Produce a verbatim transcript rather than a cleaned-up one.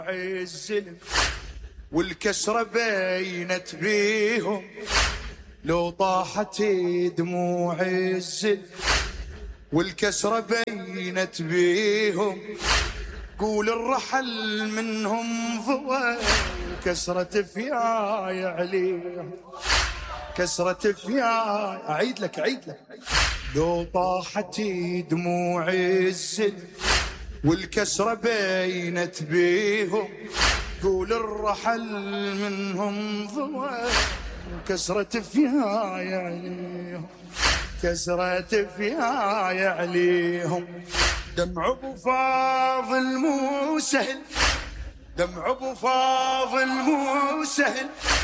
الزلم والكسرة بينت بيهم، لو طاحت دموع الزلم والكسرة بينت بيهم، قول الرحل منهم ضوى كسرة فياي عليهم، كسرة فياي. أعيد لك أعيد لك لو طاحت دموع الزلم والكسرة بينت بيهم، قول الرحل منهم ضوى كسرة فياي عليهم، كسرة فياي عليهم. دمع ابو فاضل مو سهل، دمع ابو فاضل مو سهل،